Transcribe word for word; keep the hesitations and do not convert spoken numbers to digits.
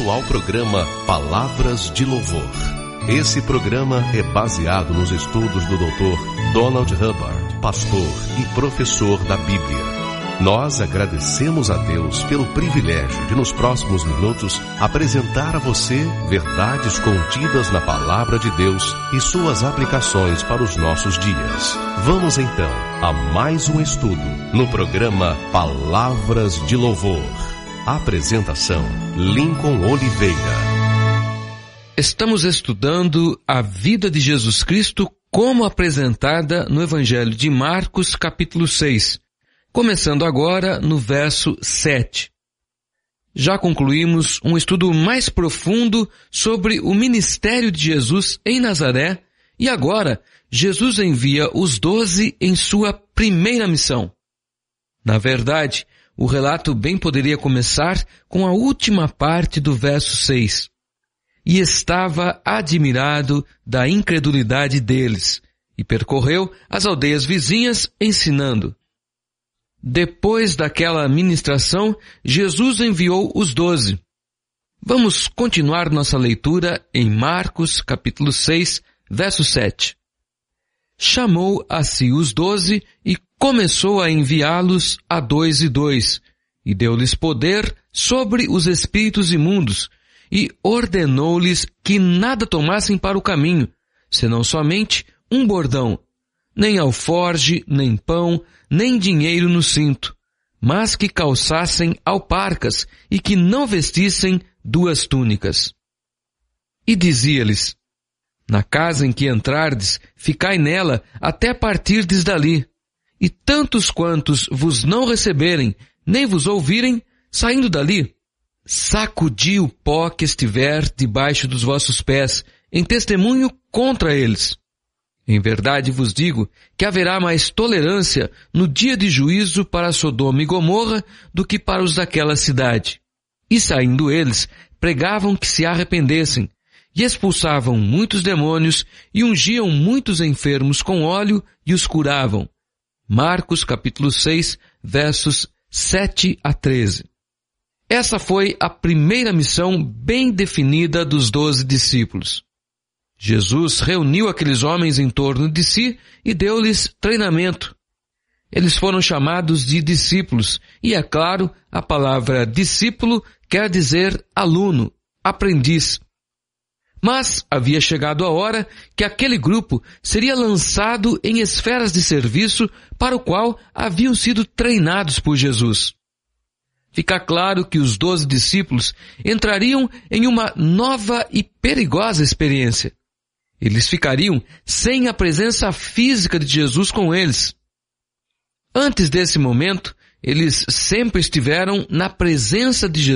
bem-vindo ao programa Palavras de Louvor. Esse programa é baseado nos estudos do doutor Donald Hubbard, pastor e professor da Bíblia. Nós agradecemos a Deus pelo privilégio de, nos próximos minutos, apresentar a você verdades contidas na Palavra de Deus e suas aplicações para os nossos dias. Vamos então a mais um estudo no programa Palavras de Louvor. Apresentação: Lincoln Oliveira. Estamos estudando a vida de Jesus Cristo como apresentada no Evangelho de Marcos, capítulo seis, começando agora no verso sete. Já concluímos um estudo mais profundo sobre o ministério de Jesus em Nazaré e agora Jesus envia os doze em sua primeira missão. Na verdade, o relato bem poderia começar com a última parte do verso seis. E estava admirado da incredulidade deles, e percorreu as aldeias vizinhas ensinando. Depois daquela ministração, Jesus enviou os doze. Vamos continuar nossa leitura em Marcos, capítulo seis, verso sete. Chamou a si os doze e começou a enviá-los a dois e dois, e deu-lhes poder sobre os espíritos imundos, e ordenou-lhes que nada tomassem para o caminho, senão somente um bordão, nem alforge, nem pão, nem dinheiro no cinto, mas que calçassem alparcas e que não vestissem duas túnicas. E dizia-lhes: na casa em que entrardes, ficai nela até partirdes dali. E tantos quantos vos não receberem, nem vos ouvirem, saindo dali, sacudi o pó que estiver debaixo dos vossos pés, em testemunho contra eles. Em verdade vos digo que haverá mais tolerância no dia de juízo para Sodoma e Gomorra do que para os daquela cidade. E saindo eles, pregavam que se arrependessem, e expulsavam muitos demônios, e ungiam muitos enfermos com óleo, e os curavam. Marcos capítulo seis, versos sete a treze. Essa foi a primeira missão bem definida dos doze discípulos. Jesus reuniu aqueles homens em torno de si e deu-lhes treinamento. Eles foram chamados de discípulos, e é claro, a palavra discípulo quer dizer aluno, aprendiz. Mas havia chegado a hora que aquele grupo seria lançado em esferas de serviço para o qual haviam sido treinados por Jesus. Fica claro que os doze discípulos entrariam em uma nova e perigosa experiência. Eles ficariam sem a presença física de Jesus com eles. Antes desse momento, eles sempre estiveram na presença de